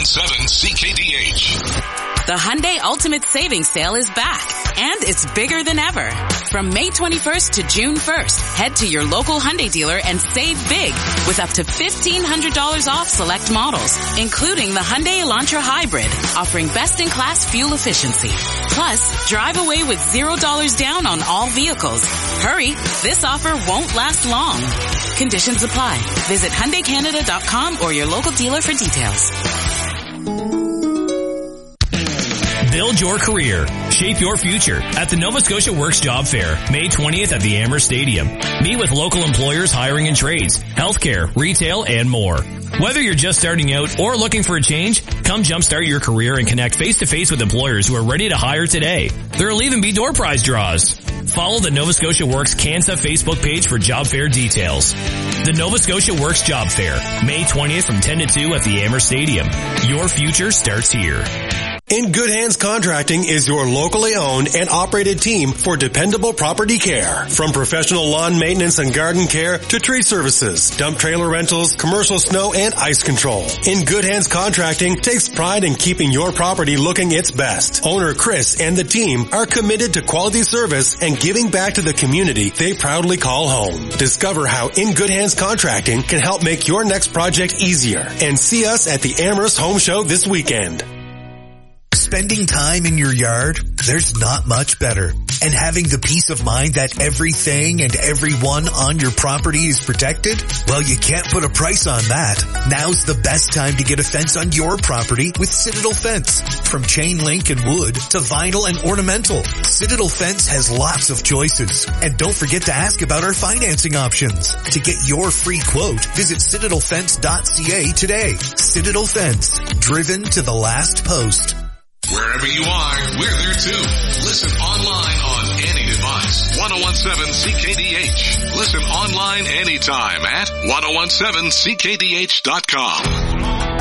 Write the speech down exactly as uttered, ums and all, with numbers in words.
seven C K D H. The Hyundai Ultimate Savings Sale is back, and it's bigger than ever. From May twenty-first to June first, head to your local Hyundai dealer and save big with up to fifteen hundred dollars off select models, including the Hyundai Elantra Hybrid, offering best-in-class fuel efficiency. Plus, drive away with zero dollars down on all vehicles. Hurry, this offer won't last long. Conditions apply. Visit Hyundai Canada dot com or your local dealer for details. Build your career. Shape your future at the Nova Scotia Works Job Fair, May twentieth at the Amherst Stadium. Meet with local employers hiring in trades, healthcare, retail, and more. Whether you're just starting out or looking for a change, come jumpstart your career and connect face-to-face with employers who are ready to hire today. There'll even be door prize draws. Follow the Nova Scotia Works CANSA Facebook page for job fair details. The Nova Scotia Works Job Fair, May twentieth from ten to two at the Amherst Stadium. Your future starts here. In Good Hands Contracting is your locally owned and operated team for dependable property care. From professional lawn maintenance and garden care to tree services, dump trailer rentals, commercial snow and ice control. In Good Hands Contracting takes pride in keeping your property looking its best. Owner Chris and the team are committed to quality service and giving back to the community they proudly call home. Discover how In Good Hands Contracting can help make your next project easier and see us at the Amherst Home Show this weekend. Spending time in your yard, there's not much better. And having the peace of mind that everything and everyone on your property is protected, well, you can't put a price on that. Now's the best time to get a fence on your property with Citadel Fence. From chain link and wood to vinyl and ornamental, Citadel Fence has lots of choices. And don't forget to ask about our financing options. To get your free quote, visit citadel fence dot c a today. Citadel Fence, driven to the last post. Wherever you are, we're there too. Listen online on any device. ten seventeen C K D H. Listen online anytime at ten seventeen C K D H dot com.